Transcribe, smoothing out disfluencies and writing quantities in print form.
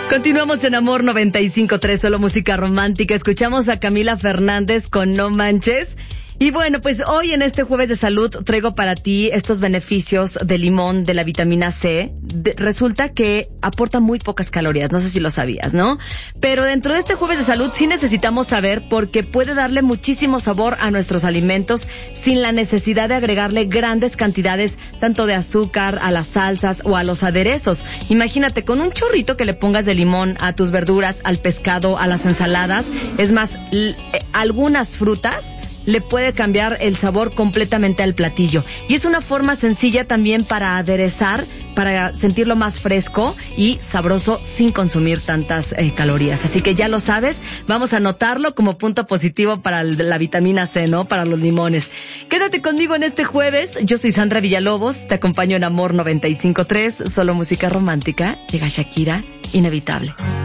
Continuamos en Amor 95.3, solo música romántica. Escuchamos a Camila Fernández con No Manches. Y bueno, pues hoy en este Jueves de Salud traigo para ti estos beneficios del limón, de la vitamina C. Resulta que aporta muy pocas calorías, no sé si lo sabías, ¿no? Pero dentro de este Jueves de Salud sí necesitamos saber porque puede darle muchísimo sabor a nuestros alimentos sin la necesidad de agregarle grandes cantidades tanto de azúcar, a las salsas o a los aderezos. Imagínate, con un chorrito que le pongas de limón a tus verduras, al pescado, a las ensaladas, es más, algunas frutas, le puede cambiar el sabor completamente al platillo. Y es una forma sencilla también para aderezar, para sentirlo más fresco y sabroso sin consumir tantas calorías. Así que ya lo sabes, vamos a anotarlo como punto positivo para la vitamina C, ¿no? Para los limones. Quédate conmigo en este jueves. Yo soy Sandra Villalobos, te acompaño en Amor 95.3, solo música romántica. Llega Shakira, Inevitable.